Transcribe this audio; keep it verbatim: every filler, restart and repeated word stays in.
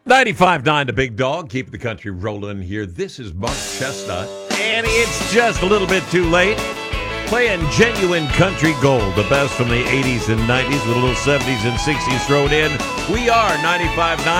ninety-five point nine The Big Dog, keep the country rolling here. This is Mark Chestnut, and it's just a little bit too late. Playing genuine country gold, the best from the eighties and nineties with a little seventies and sixties thrown in. We are ninety-five point nine